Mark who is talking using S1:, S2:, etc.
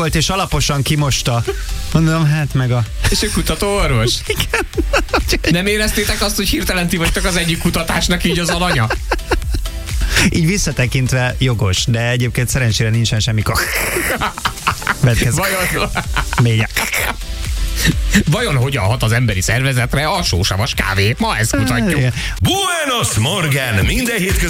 S1: volt, és alaposan kimosta. Mondom, hát meg a...
S2: És ő kutatóorvos?
S1: Igen.
S2: Nem éreztétek azt, hogy hirtelen ti vagytok az egyik kutatásnak így az alanya?
S1: Így visszatekintve jogos, de egyébként szerencsére nincsen semmi
S2: Vajon hogyan hat az emberi szervezetre a sósavas kávé? Ma ezt kutatjuk.
S3: Buenos Morgen! Minden hétköznap